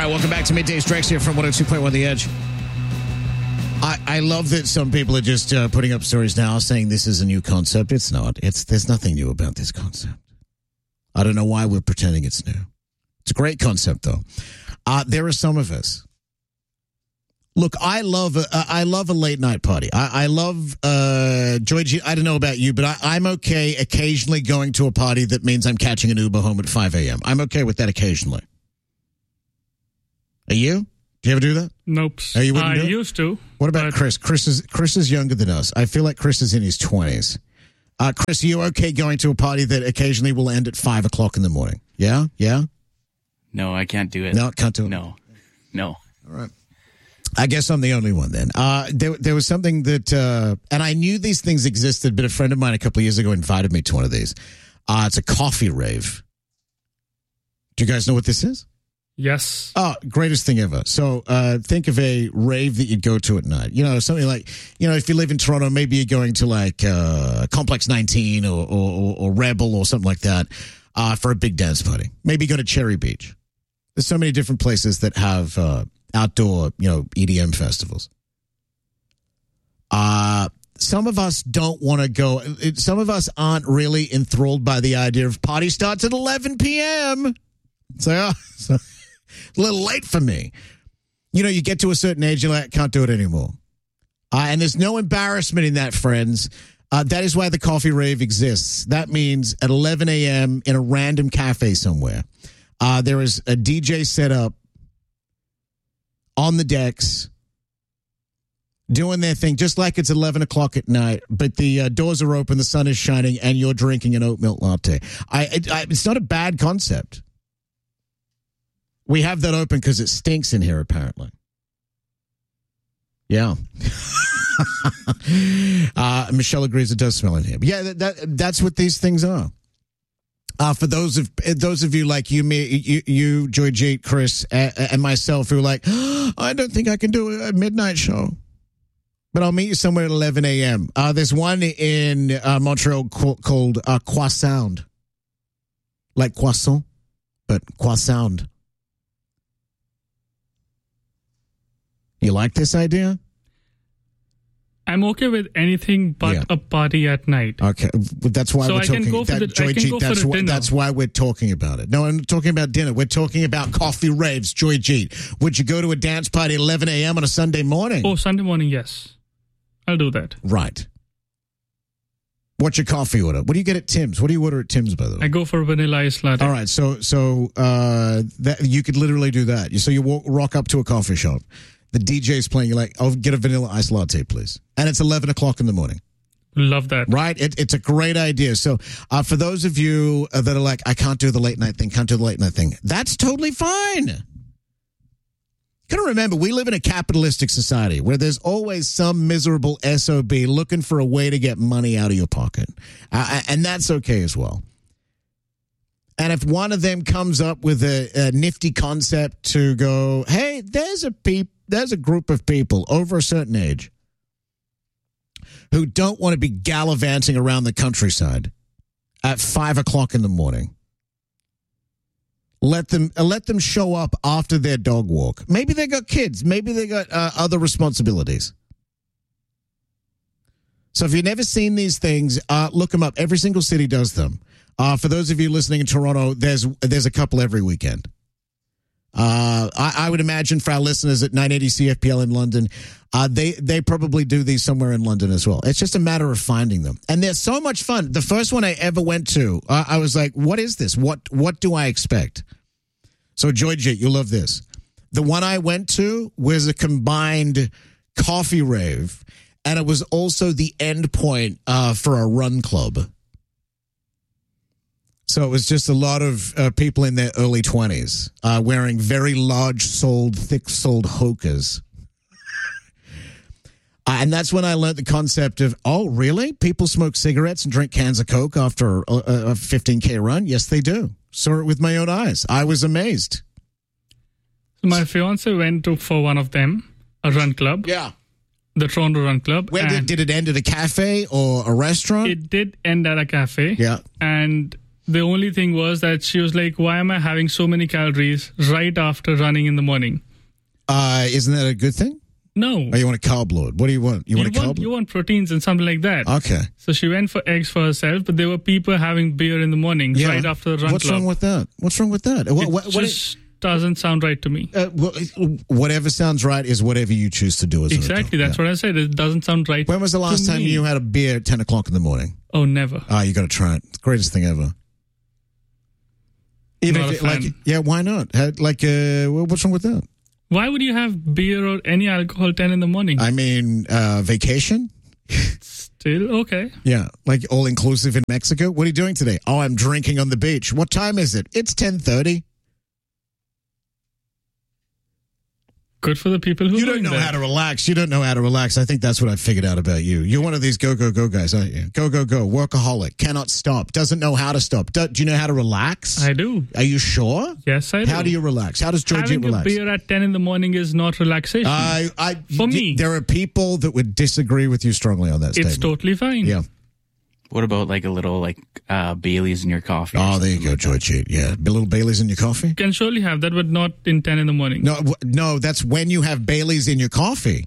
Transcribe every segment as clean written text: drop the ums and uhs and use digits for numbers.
right, welcome back to Midday Strikes here from 102.1 The Edge. I love that some people are just putting up stories now saying this is a new concept. It's not. There's nothing new about this concept. I don't know why we're pretending it's new. It's a great concept, though. There are some of us. Look, I love a late night party. I love Joy G. I don't know about you, but I'm okay occasionally going to a party that means I'm catching an Uber home at 5 a.m. I'm okay with that occasionally. Are you? Do you ever do that? Nope. Oh, you wouldn't do it? I used to. What about Chris? Chris is younger than us. I feel like Chris is in his 20s. Chris, are you okay going to a party that occasionally will end at 5 o'clock in the morning? Yeah? Yeah? No, I can't do it. No, can't do it? No. All right. I guess I'm the only one then. There was something that, and I knew these things existed, but a friend of mine a couple of years ago invited me to one of these. It's a coffee rave. Do you guys know what this is? Yes. Oh, greatest thing ever. So think of a rave that you'd go to at night. You know, something like, if you live in Toronto, maybe you're going to like Complex 19 or Rebel or something like that for a big dance party. Maybe go to Cherry Beach. There's so many different places that have outdoor, EDM festivals. Some of us don't want to go. Some of us aren't really enthralled by the idea of party starts at 11 p.m. So it's a little late for me. You get to a certain age, you're like, can't do it anymore. And there's no embarrassment in that, friends. That is why the coffee rave exists. That means at 11 a.m. in a random cafe somewhere, there is a DJ set up on the decks doing their thing, just like it's 11 o'clock at night, but the doors are open, the sun is shining, and you're drinking an oat milk latte. It's not a bad concept. We have that open because it stinks in here, apparently. Yeah. Michelle agrees it does smell in here. But yeah, that's what these things are. For those of you like you, Joy G, Chris, and myself who are like, I don't think I can do a midnight show. But I'll meet you somewhere at 11 a.m. There's one in Montreal called Croissant. Like croissant, but Croissant. You like this idea? I'm okay with anything but a party at night. Okay, that's why we're talking. That's why we're talking about it. No, I'm not talking about dinner. We're talking about coffee raves. Joy G, would you go to a dance party at 11 a.m. on a Sunday morning? Oh, Sunday morning, yes. I'll do that. Right. What's your coffee order? What do you get at Tim's? What do you order at Tim's, by the way? I go for vanilla ice latte. All right, so that you could literally do that. So you rock up to a coffee shop. The DJ's playing. You're like, "Oh, get a vanilla ice latte, please." And it's 11 o'clock in the morning. Love that. Right? It's a great idea. So for those of you that are like, I can't do the late night thing, that's totally fine. Got to remember, we live in a capitalistic society where there's always some miserable SOB looking for a way to get money out of your pocket. And that's okay as well. And if one of them comes up with a nifty concept to go, hey, there's a group of people over a certain age who don't want to be gallivanting around the countryside at 5 o'clock in the morning. Let them show up after their dog walk. Maybe they got kids. Maybe they got other responsibilities. So if you've never seen these things, look them up. Every single city does them. For those of you listening in Toronto, there's a couple every weekend. I would imagine for our listeners at 980 CFPL in London, they probably do these somewhere in London as well. It's just a matter of finding them. And they're so much fun. The first one I ever went to, I was like, what is this? What do I expect? So, Joy G, you'll love this. The one I went to was a combined coffee rave, and it was also the end point for a run club. So it was just a lot of people in their early 20s wearing very large-soled, thick-soled Hokas. And that's when I learned the concept of, oh, really? People smoke cigarettes and drink cans of Coke after a 15K run? Yes, they do. Saw it with my own eyes. I was amazed. My fiance went for one of them, a run club. Yeah. The Toronto Run Club. Where did it end at a cafe or a restaurant? It did end at a cafe. Yeah. And The only thing was that she was like, why am I having so many calories right after running in the morning? Isn't that a good thing? No. Or you want a carb load? What do you want? You want a carb load? You want proteins and something like that. Okay. So she went for eggs for herself, but there were people having beer in the morning right after the run What's club. wrong with that? What's wrong with that? It doesn't sound right to me. Whatever sounds right is whatever you choose to do. Exactly. That's what I said. It doesn't sound right. When was the last time you had a beer at 10 o'clock in the morning? Oh, never. You got to try it. It's the greatest thing ever. Even Not a fan. Why not? What's wrong with that? Why would you have beer or any alcohol at 10 in the morning? I mean, vacation? Still okay. Yeah, like all-inclusive in Mexico. What are you doing today? Oh, I'm drinking on the beach. What time is it? It's 10:30. Good for the people who You don't know how to relax. You don't know how to relax. I think that's what I figured out about you. You're one of these go guys, aren't you? Go, workaholic, cannot stop, doesn't know how to stop. Do you know how to relax? I do. Are you sure? Yes, I do. How do you relax? How does Georgie relax? Having a beer at 10 in the morning is not relaxation. For me. There are people that would disagree with you strongly on that statement. It's totally fine. Yeah. What about like a little Bailey's in your coffee? Oh, there you go, Georgie. Yeah, a little Bailey's in your coffee? You can surely have that, but not in 10 in the morning. No, that's when you have Bailey's in your coffee.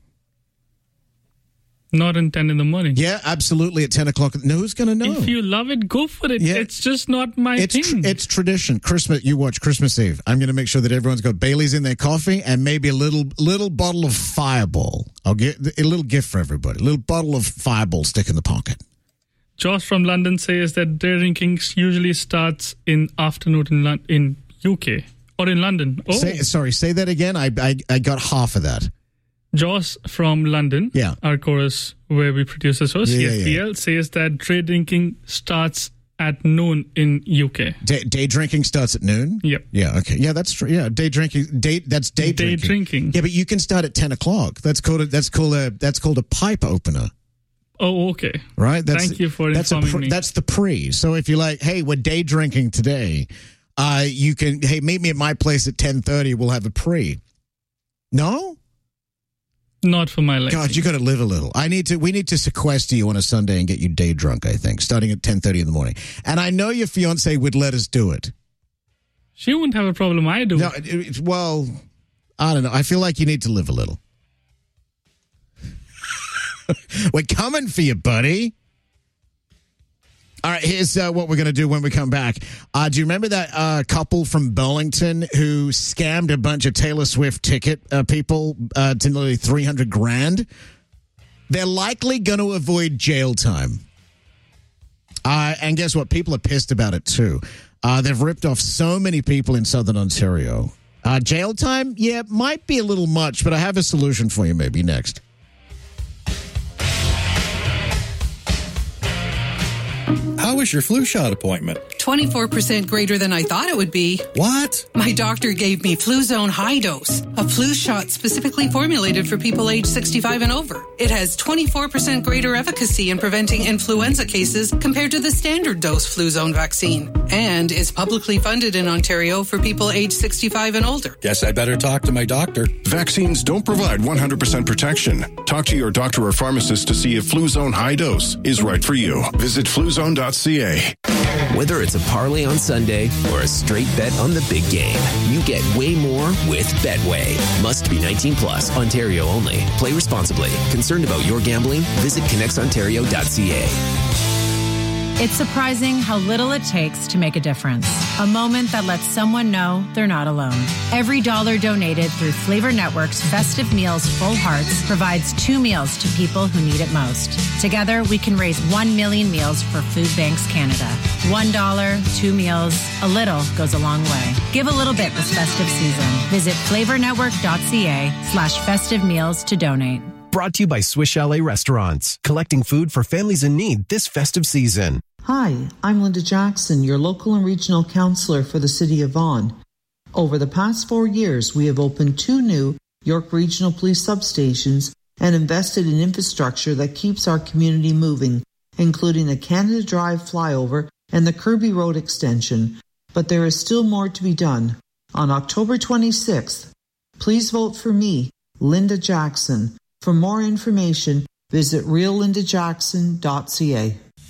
Not in 10 in the morning. Yeah, absolutely at 10 o'clock. No, who's going to know? If you love it, go for it. Yeah. It's just not my thing. It's tradition. Christmas. You watch Christmas Eve. I'm going to make sure that everyone's got Bailey's in their coffee and maybe a little bottle of Fireball. I'll get a little gift for everybody. A little bottle of Fireball stick in the pocket. Josh from London says that day drinking usually starts in afternoon in UK or in London. Oh. Say that again. I got half of that. Josh from London, our chorus where we produce the show, CFPL, says that day drinking starts at noon in UK. Day drinking starts at noon? Yep. Yeah, okay. Yeah, that's true. Yeah, day drinking. That's day drinking. Day drinking. Yeah, but you can start at 10 o'clock. That's called a pipe opener. Oh, okay. Right? Thank you for informing me. That's the pre. So if you're like, hey, we're day drinking today, you can, hey, meet me at my place at 10:30. We'll have a pre. No? Not for my life. God, you got to live a little. We need to sequester you on a Sunday and get you day drunk, I think, starting at 10:30 in the morning. And I know your fiance would let us do it. She wouldn't have a problem. I do. No, well, I don't know. I feel like you need to live a little. We're coming for you, buddy. All right, here's what we're going to do when we come back. Do you remember that couple from Burlington who scammed a bunch of Taylor Swift ticket people to nearly $300,000? They're likely going to avoid jail time. And guess what? People are pissed about it, too. They've ripped off so many people in Southern Ontario. Jail time? Yeah, might be a little much, but I have a solution for you maybe next. How was your flu shot appointment? 24% greater than I thought it would be. What? My doctor gave me Fluzone High Dose, a flu shot specifically formulated for people age 65 and over. It has 24% greater efficacy in preventing influenza cases compared to the standard dose Fluzone vaccine, and is publicly funded in Ontario for people age 65 and older. Guess I better talk to my doctor. Vaccines don't provide 100% protection. Talk to your doctor or pharmacist to see if Fluzone High Dose is right for you. Visit fluzone.ca. Whether it's a parlay on Sunday or a straight bet on the big game, you get way more with Betway. Must be 19 plus, Ontario only. Play responsibly. Concerned about your gambling? Visit connectsontario.ca. It's surprising how little it takes to make a difference. A moment that lets someone know they're not alone. Every dollar donated through Flavor Network's Festive Meals Full Hearts provides 2 meals to people who need it most. Together, we can raise 1 million meals for Food Banks Canada. $1, 2 meals, a little goes a long way. Give a little bit this festive season. Visit flavornetwork.ca/festive meals to donate. Brought to you by Swiss Chalet Restaurants, collecting food for families in need this festive season. Hi, I'm Linda Jackson, your local and regional counselor for the City of Vaughan. Over the past 4 years, we have opened 2 new York Regional Police substations and invested in infrastructure that keeps our community moving, including the Canada Drive flyover and the Kirby Road extension. But there is still more to be done. On October 26th, please vote for me, Linda Jackson. For more information, visit reallindajackson.ca.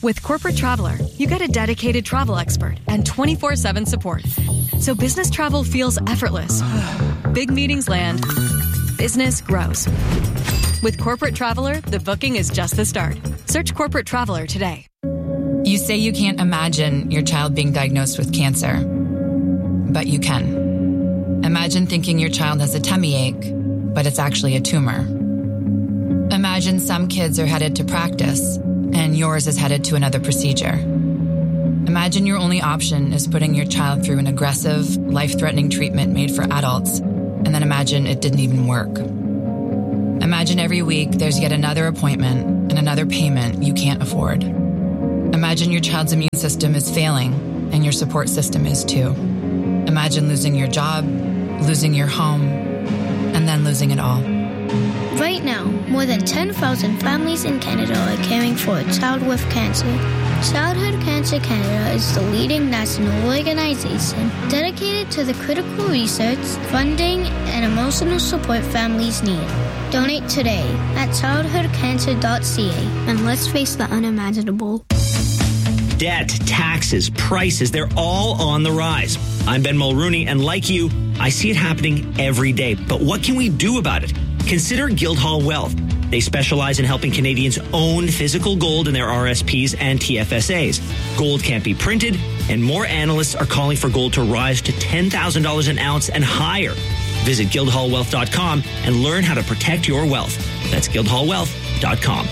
With Corporate Traveler, you get a dedicated travel expert and 24/7 support. So business travel feels effortless. Big meetings land. Business grows. With Corporate Traveler, the booking is just the start. Search Corporate Traveler today. You say you can't imagine your child being diagnosed with cancer, but you can. Imagine thinking your child has a tummy ache, but it's actually a tumor. Imagine some kids are headed to practice, and yours is headed to another procedure. Imagine your only option is putting your child through an aggressive, life-threatening treatment made for adults, and then imagine it didn't even work. Imagine every week there's yet another appointment and another payment you can't afford. Imagine your child's immune system is failing, and your support system is too. Imagine losing your job, losing your home, and then losing it all. Right now, more than 10,000 families in Canada are caring for a child with cancer. Childhood Cancer Canada is the leading national organization dedicated to the critical research, funding, and emotional support families need. Donate today at childhoodcancer.ca and let's face the unimaginable. Debt, taxes, prices, they're all on the rise. I'm Ben Mulrooney, and like you, I see it happening every day. But what can we do about it? Consider Guildhall Wealth. They specialize in helping Canadians own physical gold in their RSPs and TFSAs. Gold can't be printed, and more analysts are calling for gold to rise to $10,000 an ounce and higher. Visit guildhallwealth.com and learn how to protect your wealth. That's guildhallwealth.com.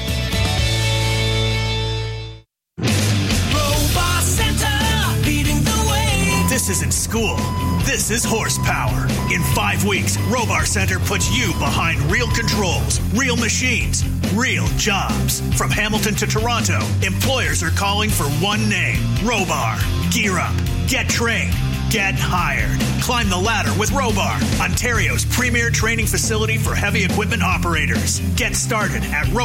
Robot Center, leading the way. This isn't school. This is horsepower. In 5 weeks, Robar Center puts you behind real controls, real machines, real jobs. From Hamilton to Toronto, employers are calling for one name, Robar. Gear up, get trained, get hired. Climb the ladder with Robar, Ontario's premier training facility for heavy equipment operators. Get started at Robar.